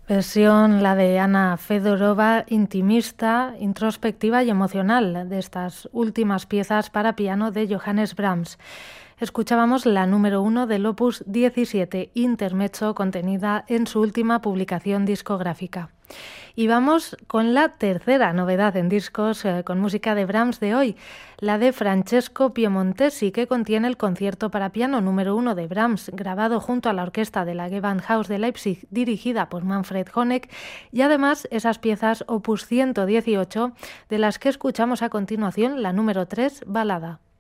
Versión la de Ana Fedorova, intimista, introspectiva y emocional de estas últimas piezas para piano de Johannes Brahms. Escuchábamos la número 1 del Opus 17, Intermezzo, contenida en su última publicación discográfica. Y vamos con la tercera novedad en discos con música de Brahms de hoy, la de Francesco Piemontesi, que contiene el concierto para piano número 1 de Brahms, grabado junto a la orquesta de la Gewandhaus de Leipzig, dirigida por Manfred Honeck, y además esas piezas Opus 118, de las que escuchamos a continuación la número 3, Balada.